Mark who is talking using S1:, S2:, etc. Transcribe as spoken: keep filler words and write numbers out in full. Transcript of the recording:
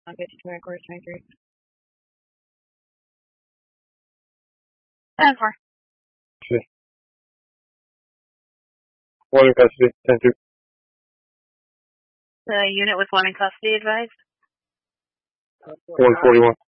S1: I'll get you to headquarters twenty-three. ten four.
S2: See. One in custody, ten two.
S1: The unit with one in custody advised?
S2: one forty-one.